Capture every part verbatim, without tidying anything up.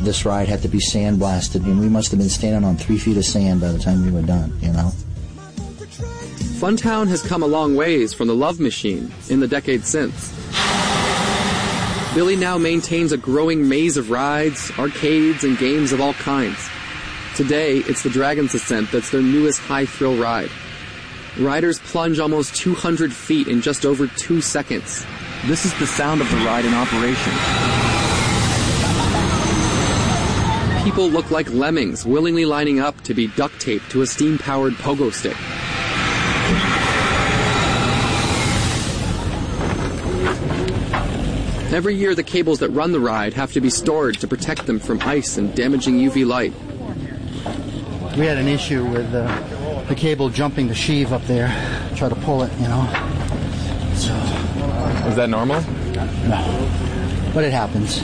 this ride had to be sandblasted, and we must have been standing on three feet of sand by the time we were done, you know. Funtown has come a long ways from the Love Machine in the decades since. Billy now maintains a growing maze of rides, arcades, and games of all kinds. Today, it's the Dragon's Ascent that's their newest high-thrill ride. Riders plunge almost two hundred feet in just over two seconds. This is the sound of the ride in operation. People look like lemmings, willingly lining up to be duct-taped to a steam-powered pogo stick. Every year, the cables that run the ride have to be stored to protect them from ice and damaging U V light. We had an issue with uh, the cable jumping the sheave up there, try to pull it, you know. So, is that normal? No, but it happens.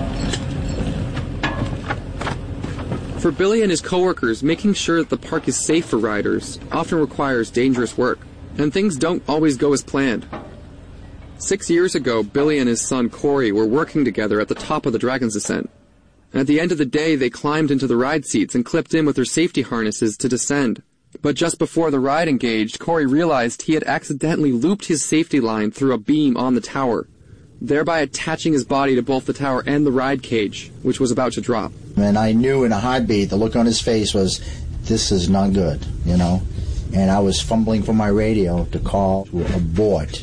For Billy and his coworkers, making sure that the park is safe for riders often requires dangerous work, and things don't always go as planned. Six years ago, Billy and his son Corey were working together at the top of the Dragon's Ascent. At the end of the day, they climbed into the ride seats and clipped in with their safety harnesses to descend. But just before the ride engaged, Corey realized he had accidentally looped his safety line through a beam on the tower, thereby attaching his body to both the tower and the ride cage, which was about to drop. And I knew in a heartbeat, the look on his face was, this is not good, you know. And I was fumbling for my radio to call to abort.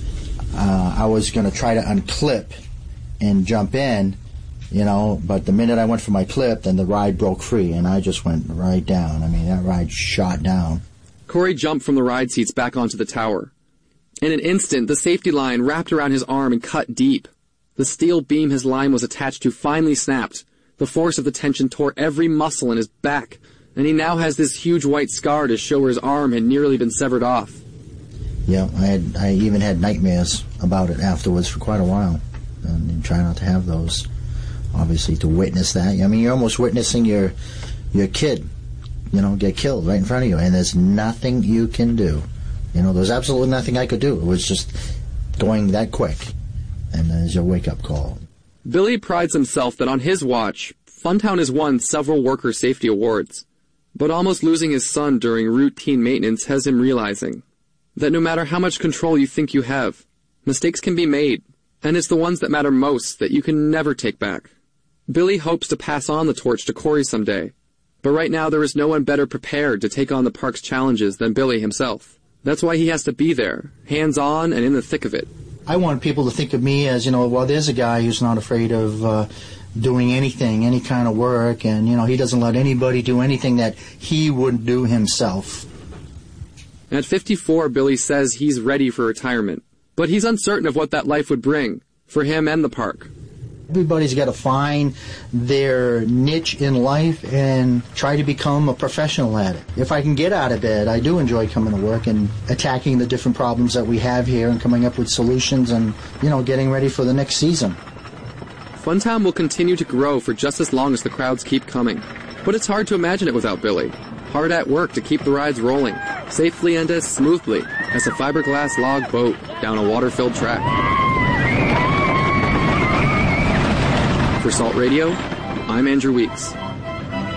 Uh, I was going to try to unclip and jump in, you know, but the minute I went for my clip, then the ride broke free, and I just went right down. I mean, that ride shot down. Corey jumped from the ride seats back onto the tower. In an instant, the safety line wrapped around his arm and cut deep. The steel beam his line was attached to finally snapped. The force of the tension tore every muscle in his back, and he now has this huge white scar to show where his arm had nearly been severed off. Yeah, I had, I even had nightmares about it afterwards for quite a while. And you try not to have those, obviously, to witness that. I mean, you're almost witnessing your your kid, you know, get killed right in front of you, and there's nothing you can do. You know, there's absolutely nothing I could do. It was just going that quick, and there's your wake-up call. Billy prides himself that on his watch, Funtown has won several worker safety awards. But almost losing his son during routine maintenance has him realizing that no matter how much control you think you have, mistakes can be made, and it's the ones that matter most that you can never take back. Billy hopes to pass on the torch to Corey someday, but right now there is no one better prepared to take on the park's challenges than Billy himself. That's why he has to be there, hands-on and in the thick of it. I want people to think of me as, you know, well, there's a guy who's not afraid of uh, doing anything, any kind of work, and, you know, he doesn't let anybody do anything that he wouldn't do himself. At fifty-four, Billy says he's ready for retirement, but he's uncertain of what that life would bring for him and the park. Everybody's got to find their niche in life and try to become a professional at it. If I can get out of bed, I do enjoy coming to work and attacking the different problems that we have here and coming up with solutions and, you know, getting ready for the next season. Funtown will continue to grow for just as long as the crowds keep coming, but it's hard to imagine it without Billy. Hard at work to keep the rides rolling, safely and as smoothly as a fiberglass log boat down a water-filled track. For Salt Radio, I'm Andrew Weeks.